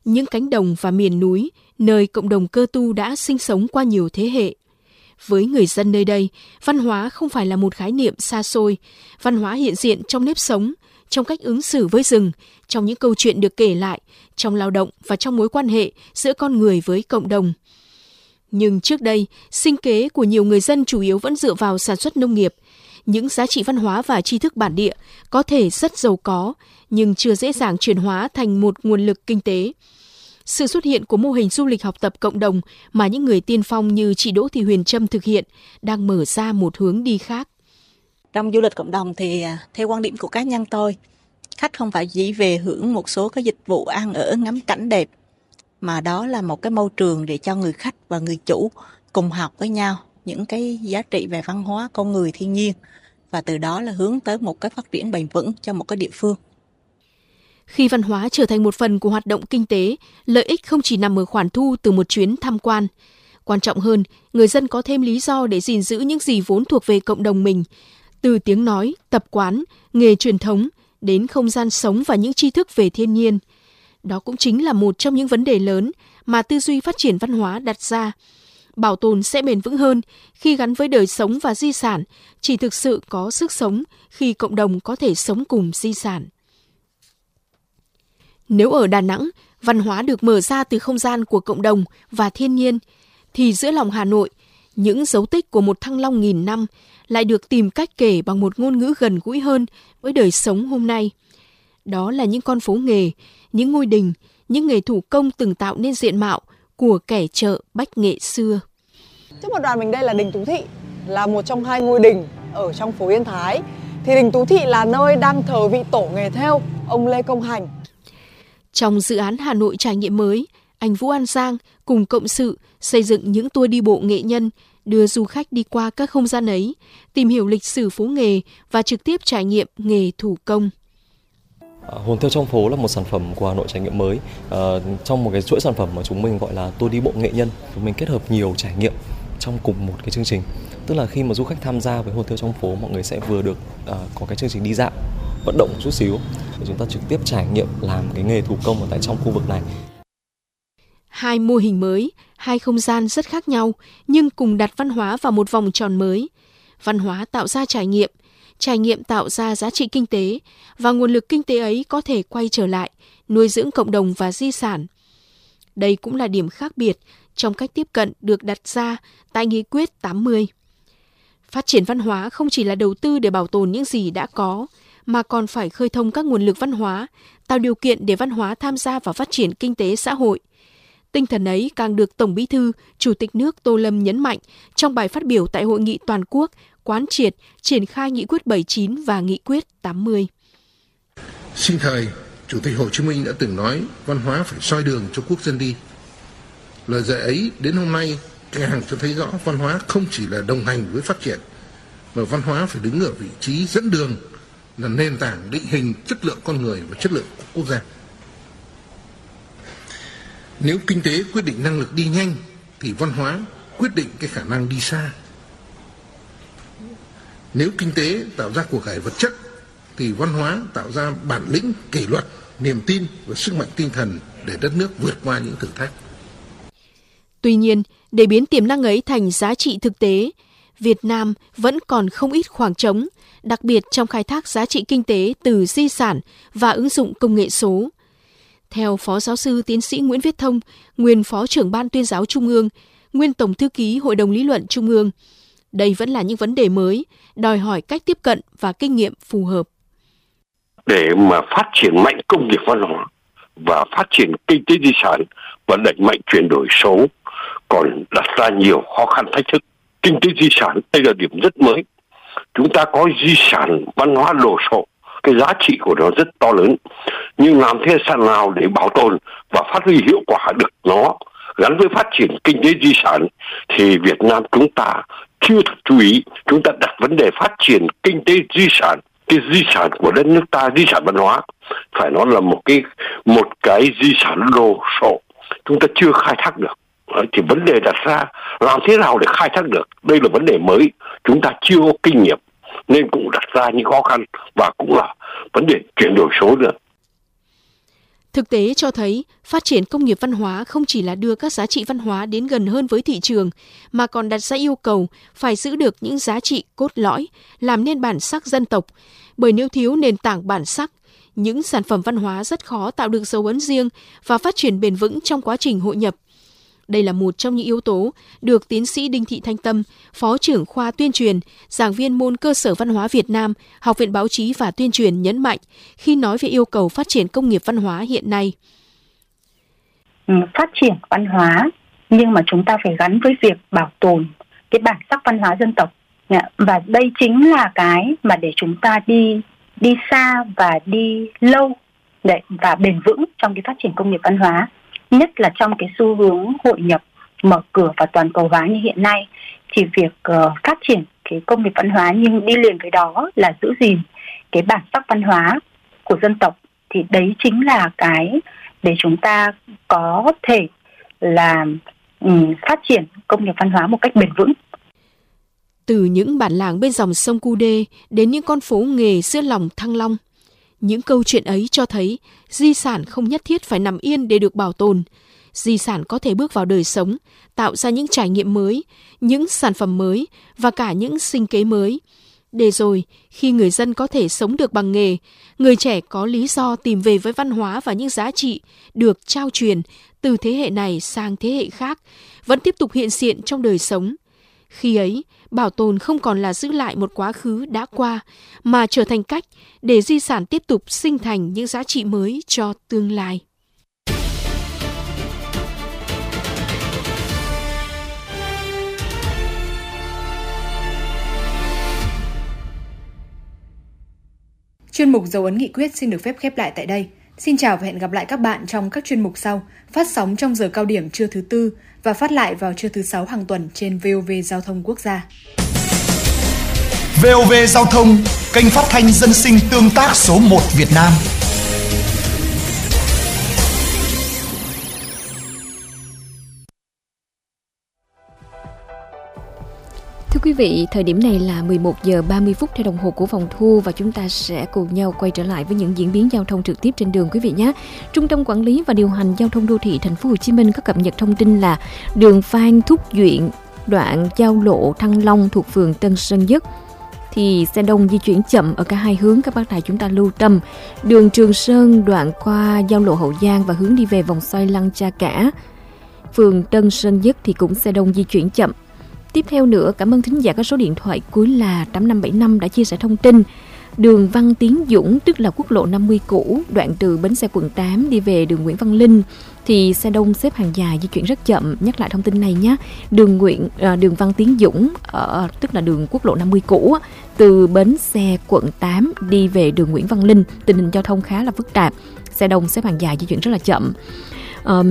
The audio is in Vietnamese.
những cánh đồng và miền núi, nơi cộng đồng Cơ tu đã sinh sống qua nhiều thế hệ. Với người dân nơi đây, văn hóa không phải là một khái niệm xa xôi. Văn hóa hiện diện trong nếp sống, trong cách ứng xử với rừng, trong những câu chuyện được kể lại, trong lao động và trong mối quan hệ giữa con người với cộng đồng. Nhưng trước đây, sinh kế của nhiều người dân chủ yếu vẫn dựa vào sản xuất nông nghiệp. Những giá trị văn hóa và tri thức bản địa có thể rất giàu có, nhưng chưa dễ dàng chuyển hóa thành một nguồn lực kinh tế. Sự xuất hiện của mô hình du lịch học tập cộng đồng mà những người tiên phong như chị Đỗ Thị Huyền Trâm thực hiện đang mở ra một hướng đi khác. Trong du lịch cộng đồng thì theo quan điểm của cá nhân tôi, khách không phải chỉ về hưởng một số cái dịch vụ ăn ở ngắm cảnh đẹp, mà đó là một cái môi trường để cho người khách và người chủ cùng học với nhau những cái giá trị về văn hóa, con người, thiên nhiên, và từ đó là hướng tới một cái phát triển bền vững cho một cái địa phương. Khi văn hóa trở thành một phần của hoạt động kinh tế, lợi ích không chỉ nằm ở khoản thu từ một chuyến tham quan. Quan trọng hơn, người dân có thêm lý do để gìn giữ những gì vốn thuộc về cộng đồng mình, từ tiếng nói, tập quán, nghề truyền thống, đến không gian sống và những tri thức về thiên nhiên. Đó cũng chính là một trong những vấn đề lớn mà tư duy phát triển văn hóa đặt ra. Bảo tồn sẽ bền vững hơn khi gắn với đời sống và di sản, chỉ thực sự có sức sống khi cộng đồng có thể sống cùng di sản. Nếu ở Đà Nẵng, văn hóa được mở ra từ không gian của cộng đồng và thiên nhiên, thì giữa lòng Hà Nội, những dấu tích của một Thăng Long nghìn năm lại được tìm cách kể bằng một ngôn ngữ gần gũi hơn với đời sống hôm nay. Đó là những con phố nghề, những ngôi đình, những nghề thủ công từng tạo nên diện mạo của kẻ chợ bách nghệ xưa. Trước mặt đoàn mình đây là đình Tú Thị, là một trong hai ngôi đình ở trong phố Yên Thái. Thì đình Tú Thị là nơi đang thờ vị tổ nghề thêu, ông Lê Công Hành. Trong dự án Hà Nội trải nghiệm mới, anh Vũ An Giang cùng cộng sự xây dựng những tour đi bộ nghệ nhân, đưa du khách đi qua các không gian ấy, tìm hiểu lịch sử phố nghề và trực tiếp trải nghiệm nghề thủ công. Hồn thêu trong phố là một sản phẩm của Hà Nội trải nghiệm mới. Trong một cái chuỗi sản phẩm mà chúng mình gọi là tour đi bộ nghệ nhân, chúng mình kết hợp nhiều trải nghiệm trong cùng một cái chương trình. Tức là khi mà du khách tham gia với hồn thêu trong phố, mọi người sẽ vừa được có cái chương trình đi dạo, vận động một chút xíu, để chúng ta trực tiếp trải nghiệm làm cái nghề thủ công ở tại trong khu vực này. Hai mô hình mới, hai không gian rất khác nhau, nhưng cùng đặt văn hóa vào một vòng tròn mới. Văn hóa tạo ra trải nghiệm tạo ra giá trị kinh tế, và nguồn lực kinh tế ấy có thể quay trở lại, nuôi dưỡng cộng đồng và di sản. Đây cũng là điểm khác biệt trong cách tiếp cận được đặt ra tại Nghị quyết 80. Phát triển văn hóa không chỉ là đầu tư để bảo tồn những gì đã có, mà còn phải khơi thông các nguồn lực văn hóa, tạo điều kiện để văn hóa tham gia vào phát triển kinh tế xã hội. Tinh thần ấy càng được Tổng Bí thư, Chủ tịch nước Tô Lâm nhấn mạnh trong bài phát biểu tại Hội nghị Toàn quốc, quán triệt, triển khai Nghị quyết 79 và Nghị quyết 80. Sinh thời, Chủ tịch Hồ Chí Minh đã từng nói văn hóa phải soi đường cho quốc dân đi. Lời dạy ấy đến hôm nay càng cho thấy rõ văn hóa không chỉ là đồng hành với phát triển, mà văn hóa phải đứng ở vị trí dẫn đường, là nền tảng định hình chất lượng con người và chất lượng của quốc gia. Nếu kinh tế quyết định năng lực đi nhanh, thì văn hóa quyết định cái khả năng đi xa. Nếu kinh tế tạo ra của cải vật chất, thì văn hóa tạo ra bản lĩnh, kỷ luật, niềm tin và sức mạnh tinh thần để đất nước vượt qua những thử thách. Tuy nhiên, để biến tiềm năng ấy thành giá trị thực tế, Việt Nam vẫn còn không ít khoảng trống, đặc biệt trong khai thác giá trị kinh tế từ di sản và ứng dụng công nghệ số. Theo Phó Giáo sư Tiến sĩ Nguyễn Viết Thông, nguyên Phó trưởng Ban Tuyên giáo Trung ương, nguyên Tổng thư ký Hội đồng Lý luận Trung ương, đây vẫn là những vấn đề mới, đòi hỏi cách tiếp cận và kinh nghiệm phù hợp. Để mà phát triển mạnh công nghiệp văn hóa và phát triển kinh tế di sản và đẩy mạnh chuyển đổi số còn đặt ra nhiều khó khăn thách thức. Kinh tế di sản đây là điểm rất mới. Chúng ta có di sản văn hóa đồ sộ, cái giá trị của nó rất to lớn. Nhưng làm thế nào để bảo tồn và phát huy hiệu quả được nó gắn với phát triển kinh tế di sản thì Việt Nam chúng ta chưa thật chú ý. Chúng ta đặt vấn đề phát triển kinh tế di sản, cái di sản của đất nước ta, di sản văn hóa phải nói là một cái di sản đồ sộ, chúng ta chưa khai thác được. Thì vấn đề đặt ra làm thế nào để khai thác được, đây là vấn đề mới, chúng ta chưa có kinh nghiệm nên cũng đặt ra những khó khăn và cũng là vấn đề chuyển đổi số nữa. Thực tế cho thấy, phát triển công nghiệp văn hóa không chỉ là đưa các giá trị văn hóa đến gần hơn với thị trường, mà còn đặt ra yêu cầu phải giữ được những giá trị cốt lõi, làm nên bản sắc dân tộc. Bởi nếu thiếu nền tảng bản sắc, những sản phẩm văn hóa rất khó tạo được dấu ấn riêng và phát triển bền vững trong quá trình hội nhập. Đây là một trong những yếu tố được tiến sĩ Đinh Thị Thanh Tâm, Phó trưởng khoa tuyên truyền, giảng viên môn cơ sở văn hóa Việt Nam, Học viện Báo chí và Tuyên truyền nhấn mạnh khi nói về yêu cầu phát triển công nghiệp văn hóa hiện nay. Phát triển văn hóa, nhưng mà chúng ta phải gắn với việc bảo tồn cái bản sắc văn hóa dân tộc. Và đây chính là cái mà để chúng ta đi xa và đi lâu và bền vững trong cái phát triển công nghiệp văn hóa. Nhất là trong cái xu hướng hội nhập, mở cửa và toàn cầu hóa như hiện nay, thì việc phát triển cái công nghiệp văn hóa nhưng đi liền với đó là giữ gìn cái bản sắc văn hóa của dân tộc, thì đấy chính là cái để chúng ta có thể là phát triển công nghiệp văn hóa một cách bền vững. Từ những bản làng bên dòng sông Cu Đê đến những con phố nghề giữa lòng Thăng Long, những câu chuyện ấy cho thấy di sản không nhất thiết phải nằm yên để được bảo tồn. Di sản có thể bước vào đời sống, tạo ra những trải nghiệm mới, những sản phẩm mới và cả những sinh kế mới. Để rồi, khi người dân có thể sống được bằng nghề, người trẻ có lý do tìm về với văn hóa và những giá trị được trao truyền từ thế hệ này sang thế hệ khác, vẫn tiếp tục hiện diện trong đời sống. Khi ấy, bảo tồn không còn là giữ lại một quá khứ đã qua, mà trở thành cách để di sản tiếp tục sinh thành những giá trị mới cho tương lai. Chuyên mục Dấu ấn nghị quyết xin được phép khép lại tại đây. Xin chào và hẹn gặp lại các bạn trong các chuyên mục sau, phát sóng trong giờ cao điểm trưa thứ Tư và phát lại vào trưa thứ Sáu hàng tuần trên VOV Giao thông Quốc gia. VOV Giao thông, kênh phát thanh dân sinh tương tác số 1 Việt Nam. Thưa quý vị, thời điểm này là 11 giờ 30 phút theo đồng hồ của phòng thu và chúng ta sẽ cùng nhau quay trở lại với những diễn biến giao thông trực tiếp trên đường quý vị nhé. Trung tâm Quản lý và Điều hành Giao thông Đô thị Thành phố Hồ Chí Minh có cập nhật thông tin là đường Phan Thúc Duyện, đoạn giao lộ Thăng Long thuộc phường Tân Sơn Nhất thì xe đông di chuyển chậm ở cả hai hướng, các bác tài chúng ta lưu tâm. Đường Trường Sơn đoạn qua giao lộ Hậu Giang và hướng đi về vòng xoay Lăng Cha Cả, phường Tân Sơn Nhất thì cũng xe đông di chuyển chậm. Tiếp theo nữa, cảm ơn thính giả có số điện thoại cuối là 8575 đã chia sẻ thông tin. Đường Văn Tiến Dũng, tức là quốc lộ 50 cũ, đoạn từ bến xe quận 8 đi về đường Nguyễn Văn Linh thì xe đông xếp hàng dài di chuyển rất chậm. Nhắc lại thông tin này nhé. Đường Văn Tiến Dũng, tức là đường quốc lộ 50 cũ, từ bến xe quận 8 đi về đường Nguyễn Văn Linh, tình hình giao thông khá là phức tạp. Xe đông xếp hàng dài di chuyển rất là chậm.